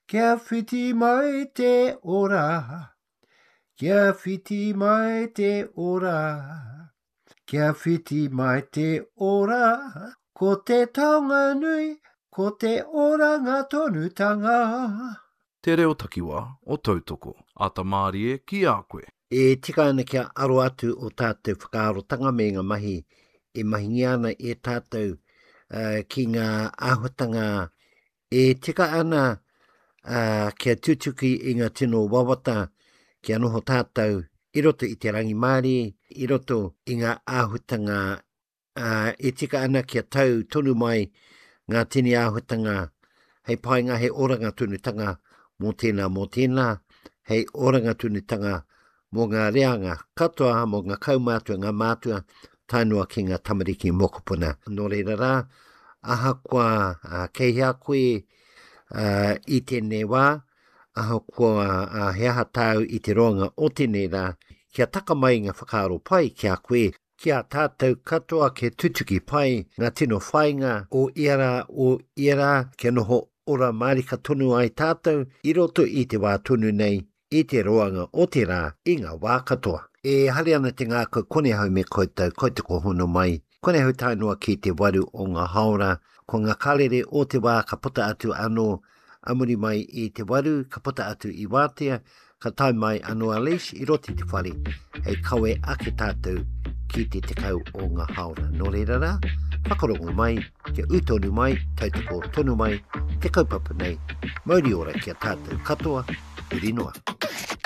Kia whiti mai te ora. Kia whiti mai te ora. Kia whiti mai te ora. Ko te taonga nui, ko te oranga tonutanga. Te reo takiwa o tautoko, a ta mārie ki a koe. E tika ana kia aro atu o tātou whakaarotanga me ngā mahi, e mahingi ana e tātou ki ngā āhuatanga. E tika ana kia tutuki i ngā tino wawata, kia noho tātou, i roto i te rangi Māori, i roto i ngā āhuatanga. E tika ana kia tau tonu mai ngā tini āhuatanga, hei painga he oranga tunutanga mō tēnā, hei oranga tunutanga mō ngā reanga katoa, mō ngā kaumātua, ngā mātua, tainua ki ngā tamariki mokopuna. Nō reira rā, ahakoa kei hea koe i tēnei wā, ahakoa he aha tāu i te roanga o tēnei rā, kia taka mai ngā whakaaro pai kia koe, kia tātou katoa ke tutuki pai ngā tino whainga o iara, kia noho ora marika tonu ai tātou, i roto i te wā tonu nei, i te roanga o te rā i ngā wā katoa. E hari ana te ngākau kone hau me koutou, koutou hono mai. Kone hau tainua ki te waru o ngā haora, ko ngā karere o te wā ka puta atu anō, amuri mai i te waru, ka puta atu i wātea, ka tai mai anō a leish i roti te whare, hei kawe ake tātou ki te tekau o ngā haora. Nō reira rā, whakarongo mai, kia utonu mai, tautoko tonu mai, te kaupapa nei, mauri ora kia tātou katoa, uri noa.